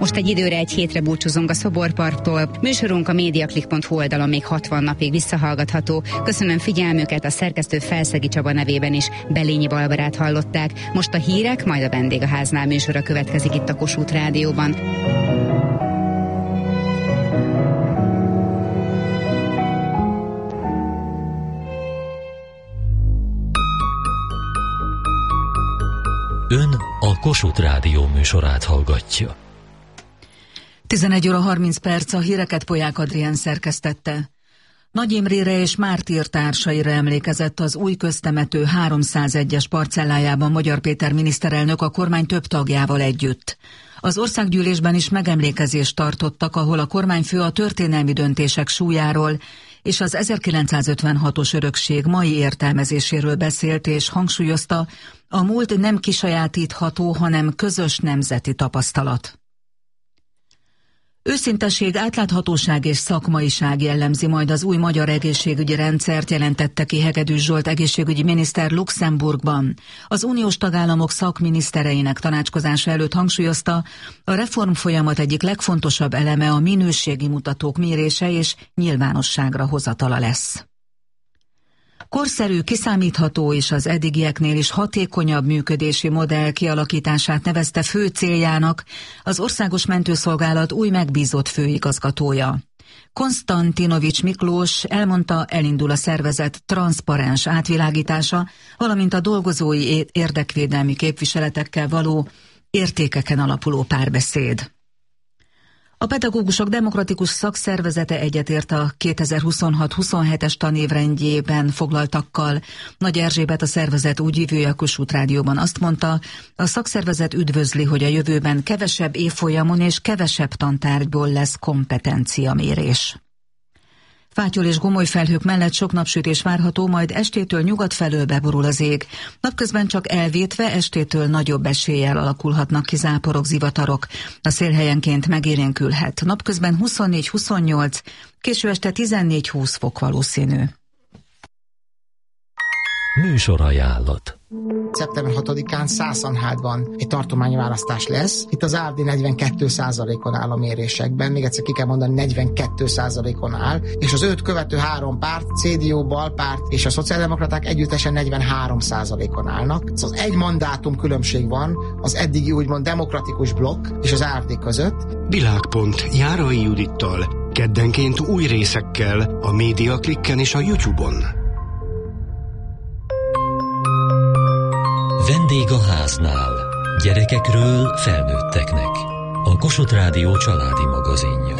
Most egy időre, egy hétre búcsúzunk a Szoborparktól. Műsorunk a mediaclick.hu oldalon még 60 napig visszahallgatható. Köszönöm figyelmüket, a szerkesztő Felszegi Csaba nevében is Belényi Barbarát hallották. Most a hírek, majd a Vendég a háznál műsora következik itt a Kossuth Rádióban. Ön a Kossuth Rádió műsorát hallgatja. 11 óra 30 perc, a híreket Polyák Adrián szerkesztette. Nagy Imrére és mártír társaira emlékezett az új köztemető 301-es parcellájában Magyar Péter miniszterelnök a kormány több tagjával együtt. Az országgyűlésben is megemlékezést tartottak, ahol a kormányfő a történelmi döntések súlyáról és az 1956-os örökség mai értelmezéséről beszélt, és hangsúlyozta, a múlt nem kisajátítható, hanem közös nemzeti tapasztalat. Őszintesség, átláthatóság és szakmaiság jellemzi majd az új magyar egészségügyi rendszert, jelentette ki Hegedűs Zsolt egészségügyi miniszter Luxemburgban. Az uniós tagállamok szakminisztereinek tanácskozása előtt hangsúlyozta, a reformfolyamat egyik legfontosabb eleme a minőségi mutatók mérése és nyilvánosságra hozatala lesz. Korszerű, kiszámítható és az eddigieknél is hatékonyabb működési modell kialakítását nevezte fő céljának az Országos Mentőszolgálat új megbízott főigazgatója. Konstantinovics Miklós elmondta, elindul a szervezet transzparens átvilágítása, valamint a dolgozói érdekvédelmi képviseletekkel való értékeken alapuló párbeszéd. A Pedagógusok Demokratikus Szakszervezete egyetért a 2026-27-es tanévrendjében foglaltakkal. Nagy Erzsébet, a szervezet ügyvivője a Kossuth Rádióban azt mondta, a szakszervezet üdvözli, hogy a jövőben kevesebb évfolyamon és kevesebb tantárgyból lesz kompetenciamérés. Fátyol és gomoly felhők mellett sok napsütés várható, majd estétől nyugat felől beborul az ég. Napközben csak elvétve, estétől nagyobb eséllyel alakulhatnak ki záporok, zivatarok. A szél helyenként megélénkülhet. Napközben 24-28, késő este 14-20 fok valószínű. Műsorajánlat. Szeptember 6-án Szászanhádban egy tartományi választás lesz. Itt az AfD 42%-on áll a mérésekben, még egyszer ki kell mondani, 42%-on áll, és az őt követő három párt, CDU, Balpárt és a szociáldemokraták együttesen 43%-on állnak. Szóval egy mandátum különbség van az eddigi úgymond demokratikus blokk és az AfD között. Világpont Járai Judittal, keddenként új részekkel a Mediaclicken és a YouTube-on. Vendég a háznál. Gyerekekről felnőtteknek. A Kossuth Rádió családi magazinja.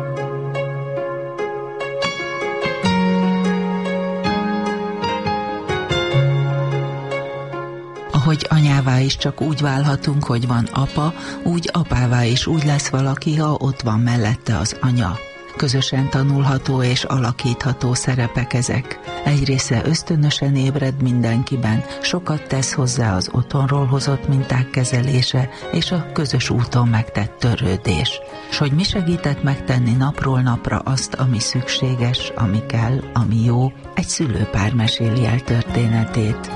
Ahogy anyává is csak úgy válhatunk, hogy van apa, úgy apává is úgy lesz valaki, ha ott van mellette az anya. Közösen tanulható és alakítható szerepek ezek. Egy része ösztönösen ébred mindenkiben, sokat tesz hozzá az otthonról hozott minták kezelése és a közös úton megtett törődés. S hogy mi segített megtenni napról napra azt, ami szükséges, ami kell, ami jó, egy szülőpár meséli el történetét.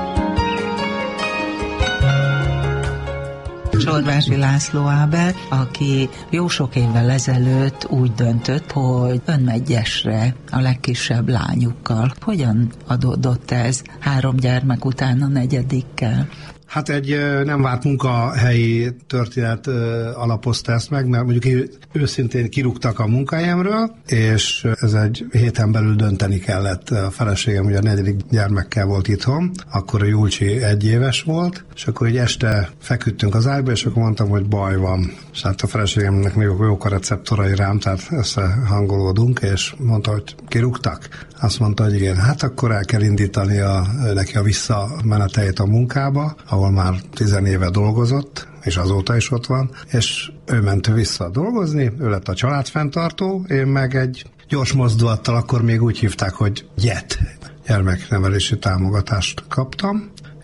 Csoldvási László Ábel, aki jó sok évvel ezelőtt úgy döntött, hogy önmegy Gyesre a legkisebb lányukkal. Hogyan adódott ez 3 gyermek után a 4. Hát egy nem várt munkahelyi történet alapozta ezt meg, mert mondjuk őszintén kirúgtak a munkahelyemről, és ez egy héten belül dönteni kellett. A feleségem ugye a 4. gyermekkel volt itthon, akkor a Julcsi 1 éves volt, és akkor egy este feküdtünk az ágyba, és akkor mondtam, hogy baj van. És hát a feleségemnek még jók a receptorai rám, tehát összehangolódunk, és mondta, hogy kirúgtak. Azt mondta, hogy igen, hát akkor el kell indítani neki a visszameneteit a munkába, ahol már 10 éve dolgozott, és azóta is ott van, és ő ment vissza dolgozni, ő lett a családfenntartó, én meg egy gyors mozdulattal, akkor még úgy hívták, hogy gyermeknevelési támogatást kaptam,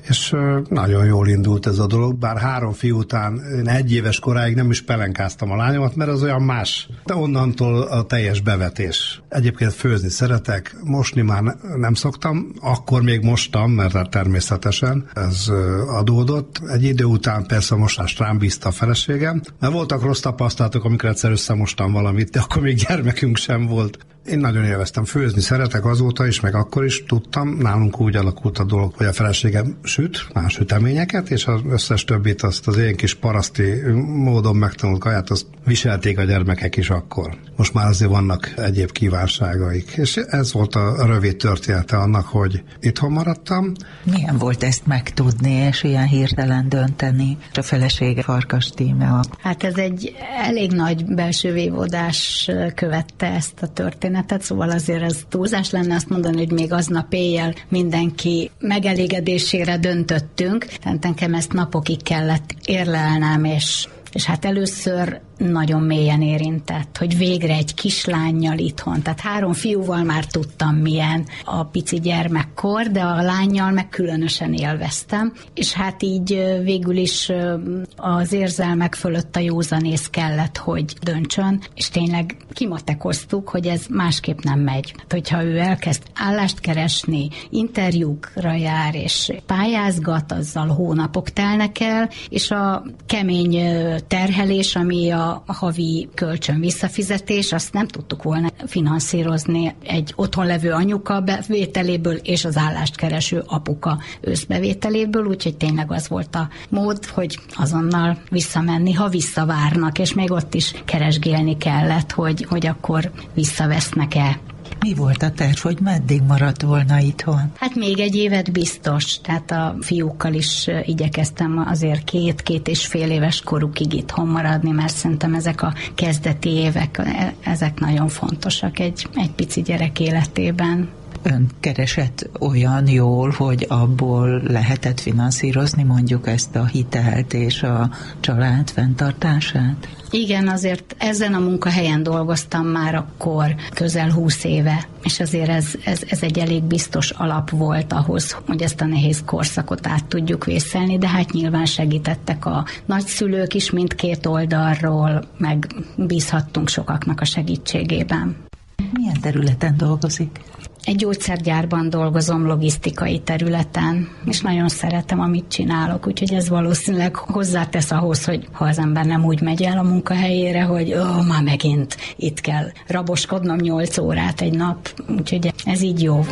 és nagyon jól indult ez a dolog, bár 3 fiú után én 1 éves koráig nem is pelenkáztam a lányomat, mert az olyan más. De onnantól a teljes bevetés. Egyébként főzni szeretek, mosni már nem szoktam, akkor még mostam, mert természetesen ez adódott. Egy idő után persze a mosást rám bízta a feleségem, mert voltak rossz tapasztalatok, amikor egyszer összemostam valamit, de akkor még gyermekünk sem volt. Én nagyon élveztem főzni, szeretek azóta is, meg akkor is tudtam. Nálunk úgy alakult a dolog, hogy a feleségem süt, más süteményeket, és az összes többit azt az én kis paraszti módon megtanult kaját, azt viselték a gyermekek is akkor. Most már azért vannak egyéb kívánságaik. És ez volt a rövid története annak, hogy itthon maradtam. Milyen volt ezt megtudni, és ilyen hirtelen dönteni? A felesége Farkas Tíme. Hát ez egy elég nagy belső vívódás követte ezt a történetet, szóval azért ez túlzás lenne azt mondani, hogy még aznap éjjel mindenki megelégedésére döntöttünk, tehát nekem ezt napokig kellett érlelnem, és hát először nagyon mélyen érintett, hogy végre egy kislánnyal itthon. Tehát 3 fiúval már tudtam, milyen a pici gyermekkor, de a lánnyal meg különösen élveztem. És hát így végül is az érzelmek fölött a józanész kellett, hogy döntsön, és tényleg kimatekoztuk, hogy ez másképp nem megy. Hát, hogyha ő elkezd állást keresni, interjúkra jár, és pályázgat, azzal hónapok telnek el, és a kemény terhelés, ami a havi kölcsön visszafizetés, azt nem tudtuk volna finanszírozni egy otthon levő anyuka bevételéből és az állást kereső apuka összbevételéből, úgyhogy tényleg az volt a mód, hogy azonnal visszamenni, ha visszavárnak, és még ott is keresgélni kellett, hogy akkor visszavesznek-e. Mi volt a terv, hogy meddig maradt volna itthon? Hát még 1 évet biztos, tehát a fiúkkal is igyekeztem azért 2-2,5 éves korukig itthon maradni, mert szerintem ezek a kezdeti évek, ezek nagyon fontosak egy pici gyerek életében. Ön keresett olyan jól, hogy abból lehetett finanszírozni mondjuk ezt a hitelt és a család fenntartását? Igen, azért ezen a munkahelyen dolgoztam már akkor közel 20 éve, és azért ez egy elég biztos alap volt ahhoz, hogy ezt a nehéz korszakot át tudjuk vészelni, de hát nyilván segítettek a nagyszülők is mindkét oldalról, meg bízhattunk sokaknak a segítségében. Milyen területen dolgozik? Egy gyógyszergyárban dolgozom, logisztikai területen, és nagyon szeretem, amit csinálok, úgyhogy ez valószínűleg hozzátesz ahhoz, hogy ha az ember nem úgy megy el a munkahelyére, hogy már megint itt kell raboskodnom 8 órát egy nap, úgyhogy ez így jó.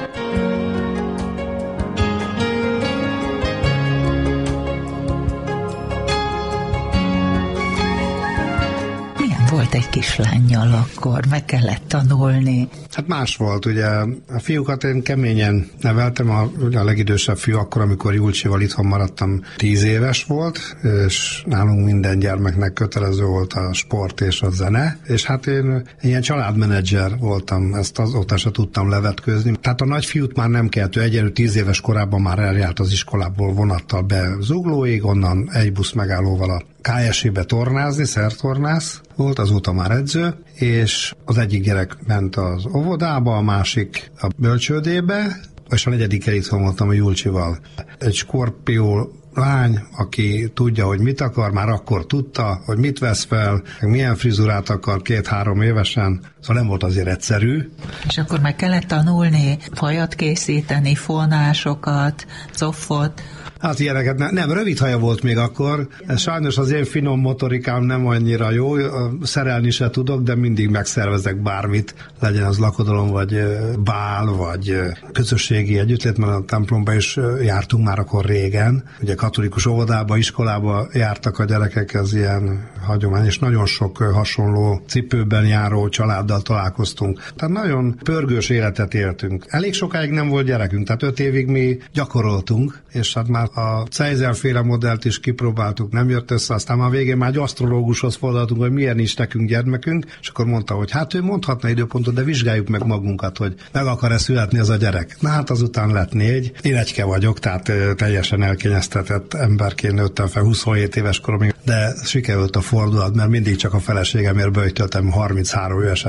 Volt egy kislánnyal akkor, meg kellett tanulni. Hát más volt, ugye a fiúkat én keményen neveltem, a legidősebb fiú akkor, amikor Julcsival itthon maradtam, 10 éves volt, és nálunk minden gyermeknek kötelező volt a sport és a zene, és hát én ilyen családmenedzser voltam, ezt azóta se tudtam levetkőzni. Tehát a nagyfiút már nem kellett, ő egyenlő 10 éves korában már eljárt az iskolából vonattal be Zuglóig, onnan egy busz megállóval a KSI-be tornázni, szertornász volt, azóta már edző, és az egyik gyerek ment az óvodába, a másik a bölcsődébe, és a 4. itthon voltam a Julcsival. Egy skorpió lány, aki tudja, hogy mit akar, már akkor tudta, hogy mit vesz fel, milyen frizurát akar 2-3 évesen, szóval nem volt azért egyszerű. És akkor meg kellett tanulni, fajat készíteni, fonásokat, coffot. Hát ilyeneket nem, rövid haja volt még akkor. Sajnos az én finom motorikám nem annyira jó, szerelni se tudok, de mindig megszervezek bármit, legyen az lakodalom, vagy bál, vagy közösségi együttlét, mert a templomba is jártunk már akkor régen. Ugye katolikus óvodába, iskolába jártak a gyerekek, ez ilyen hagyomány, és nagyon sok hasonló cipőben járó családdal találkoztunk. Tehát nagyon pörgős életet éltünk. Elég sokáig nem volt gyerekünk, tehát 5 évig mi gyakoroltunk, és hát már a Zeiser-féle modellt is kipróbáltuk, nem jött össze, aztán már végén már egy asztrológushoz fordultunk, hogy milyen is nekünk gyermekünk, és akkor mondta, hogy hát ő mondhatna időpontot, de vizsgáljuk meg magunkat, hogy meg akar-e születni az a gyerek. Na hát azután lett 4. Én egyke vagyok, tehát teljesen elkényeztetett emberként nőttem fel 27 éves koromig, de sikerült a fordulat, mert mindig csak a feleségemért böjtöltem 33 évesen.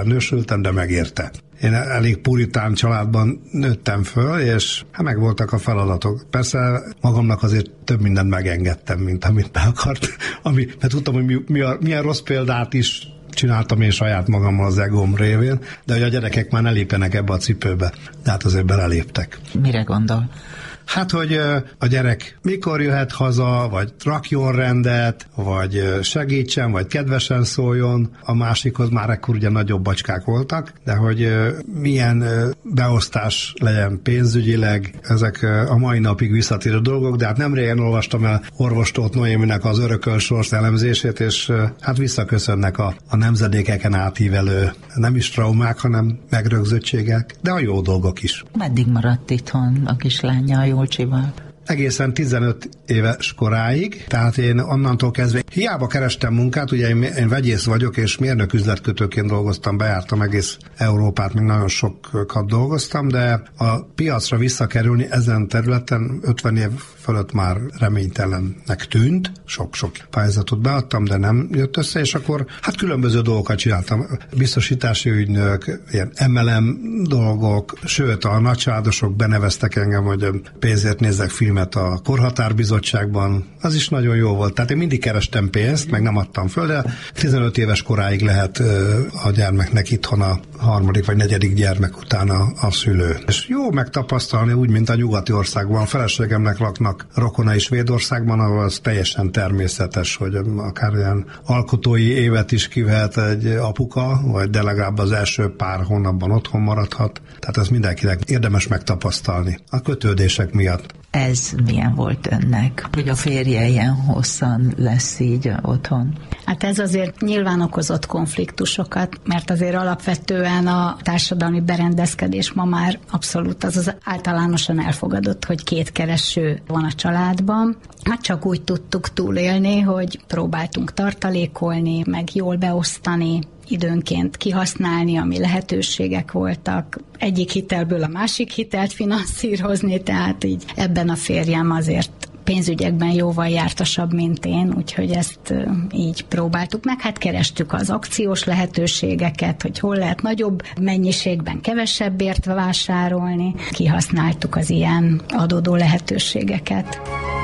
nősültem, de megérte. Én elég puritán családban nőttem föl, és megvoltak a feladatok. Persze magamnak azért több mindent megengedtem, mint amit be akart. Mert tudtam, hogy milyen rossz példát is csináltam én saját magammal az egóm révén, de hogy a gyerekek már ne lépjenek ebbe a cipőbe. De hát azért beleléptek. Mire gondol? Hát, hogy a gyerek mikor jöhet haza, vagy rakjon rendet, vagy segítsen, vagy kedvesen szóljon. A másikhoz már ekkor ugye nagyobb bacskák voltak, de hogy milyen beosztás legyen pénzügyileg, ezek a mai napig visszatérő dolgok, de hát nem régen olvastam el orvos Tóth Noéminek az örököl-sors elemzését, és hát visszaköszönnek a nemzedékeken átívelő nem is traumák, hanem megrögzöttségek, de a jó dolgok is. Meddig maradt itthon a kislánya Julcsival? Egészen 15 éves koráig, tehát én onnantól kezdve hiába kerestem munkát, ugye én vegyész vagyok, és mérnök üzletkötőként dolgoztam, bejártam egész Európát, még nagyon sokat dolgoztam, de a piacra visszakerülni ezen területen 50 év fölött már reménytelennek tűnt, sok-sok pályázatot beadtam, de nem jött össze, és akkor hát különböző dolgokat csináltam. Biztosítási ügynök, ilyen MLM dolgok, sőt a nagycsaládosok beneveztek engem, hogy pénzért nézzek filmet a Korhatárbizottságban, az is nagyon jó volt. Tehát én mindig kerestem pénzt, meg nem adtam föl, de 15 éves koráig lehet a gyermeknek itthon a harmadik vagy negyedik gyermek után a szülő. És jó megtapasztalni úgy, mint a nyugati országban. A feleségemnek laknak rokonai Svédországban, ahol az teljesen természetes, hogy akár ilyen alkotói évet is kivehet egy apuka, vagy de legalább az első pár hónapban otthon maradhat. Tehát ez mindenkinek érdemes megtapasztalni a kötődések miatt. Ez milyen volt önnek, hogy a férje ilyen hosszan lesz így otthon? Hát ez azért nyilván okozott konfliktusokat, mert azért alapvetően a társadalmi berendezkedés ma már abszolút az általánosan elfogadott, hogy 2 kereső van a családban. Hát csak úgy tudtuk túlélni, hogy próbáltunk tartalékolni, meg jól beosztani, időnként kihasználni, ami lehetőségek voltak, egyik hitelből a másik hitelt finanszírozni, tehát így ebben a férjem azért pénzügyekben jóval jártasabb, mint én, úgyhogy ezt így próbáltuk meg. Hát kerestük az akciós lehetőségeket, hogy hol lehet nagyobb mennyiségben kevesebbért vásárolni. Kihasználtuk az ilyen adódó lehetőségeket.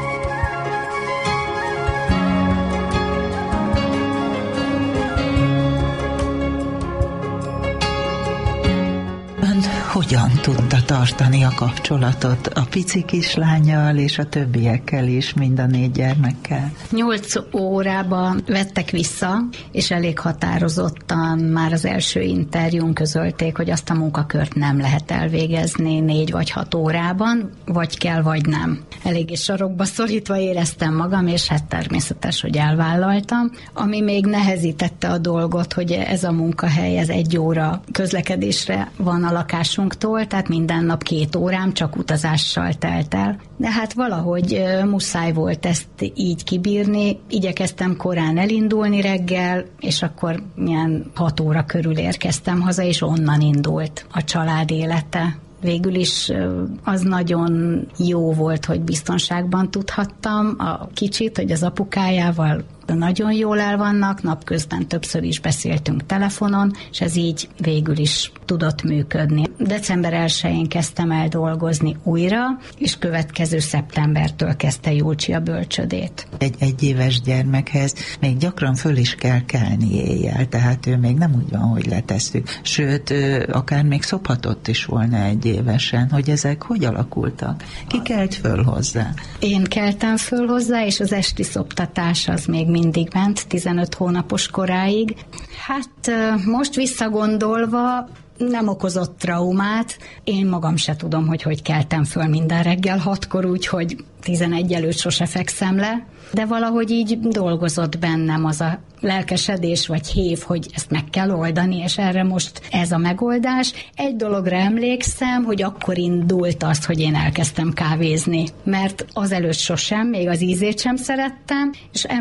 Hogyan tudta tartani a kapcsolatot a pici kislánnyal és a többiekkel is, mind a 4 gyermekkel? 8 órában vettek vissza, és elég határozottan már az első interjún közölték, hogy azt a munkakört nem lehet elvégezni 4 vagy 6 órában, vagy kell, vagy nem. Eléggé sarokba szorítva éreztem magam, és hát természetes, hogy elvállaltam. Ami még nehezítette a dolgot, hogy ez a munkahely, ez 1 óra közlekedésre van a lakásunk, tehát minden nap 2 órám csak utazással telt el. De hát valahogy muszáj volt ezt így kibírni. Igyekeztem korán elindulni reggel, és akkor milyen 6 óra körül érkeztem haza, és onnan indult a család élete. Végül is az nagyon jó volt, hogy biztonságban tudhattam a kicsit, hogy az apukájával nagyon jól el vannak, napközben többször is beszéltünk telefonon, és ez így végül is tudott működni. December 1-én kezdtem el dolgozni újra, és következő szeptembertől kezdte Julcsi a bölcsödét. Egy 1 éves gyermekhez még gyakran föl is kell kelni éjjel, tehát ő még nem úgy van, hogy letesszük. Sőt, akár még szophatott is volna 1 évesen, hogy ezek hogy alakultak? Ki kelt föl hozzá? Én keltem föl hozzá, és az esti szoptatás az még mindig ment 15 hónapos koráig. Hát most visszagondolva nem okozott traumát. Én magam se tudom, hogy keltem föl minden reggel 6-kor, úgyhogy 11 előtt sose fekszem le, de valahogy így dolgozott bennem az a lelkesedés vagy hév, hogy ezt meg kell oldani, és erre most ez a megoldás. Egy dologra emlékszem, hogy akkor indult az, hogy én elkezdtem kávézni, mert azelőtt sosem, még az ízét sem szerettem, és